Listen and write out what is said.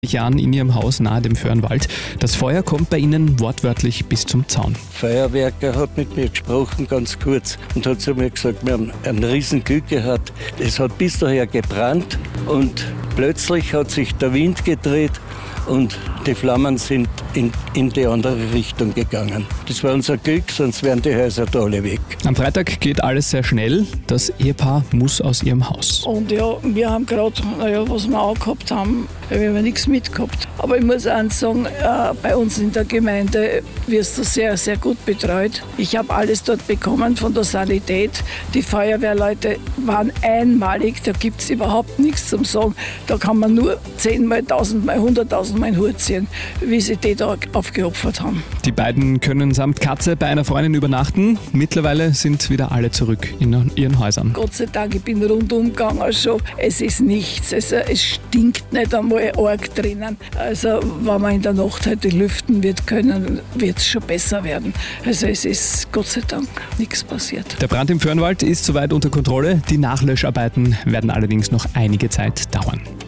Jahren in ihrem Haus nahe dem Föhrenwald. Das Feuer kommt bei ihnen wortwörtlich bis zum Zaun. Der Feuerwerker hat mit mir gesprochen, ganz kurz, und hat zu mir gesagt, wir haben ein Riesenglück gehabt. Es hat bis daher gebrannt und plötzlich hat sich der Wind gedreht und die Flammen sind in die andere Richtung gegangen. Das war unser Glück, sonst wären die Häuser da alle weg. Am Freitag geht alles sehr schnell. Das Ehepaar muss aus ihrem Haus. Und ja, wir haben gerade, was wir auch gehabt haben, wir haben nichts mitgehabt. Aber ich muss auch sagen, bei uns in der Gemeinde wirst du sehr, sehr gut betreut. Ich habe alles dort bekommen von der Sanität. Die Feuerwehrleute waren einmalig, da gibt es überhaupt nichts zum Sagen. Da kann man nur 10-mal, 1000-mal, 100.000-mal in Hut ziehen, wie sie die da aufgeopfert haben. Die beiden können samt Katze bei einer Freundin übernachten. Mittlerweile sind wieder alle zurück in ihren Häusern. Gott sei Dank, ich bin rundum gegangen schon. Es ist nichts. Also, es stinkt nicht einmal arg drinnen. Also wenn man in der Nacht heute lüften wird können, wird es schon besser werden. Also es ist Gott sei Dank nichts passiert. Der Brand im Föhrenwald ist soweit unter Kontrolle. Die Nachlöscharbeiten werden allerdings noch einige Zeit dauern.